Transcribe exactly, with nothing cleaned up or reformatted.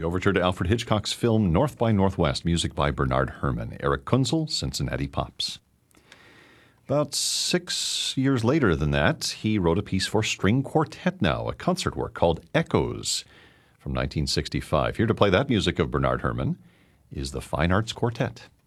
The overture to Alfred Hitchcock's film North by Northwest, music by Bernard Herrmann. Eric Kunzel, Cincinnati Pops. About six years later than that, he wrote a piece for string quartet now, a concert work called Echoes from nineteen sixty-five. Here to play that music of Bernard Herrmann is the Fine Arts Quartet.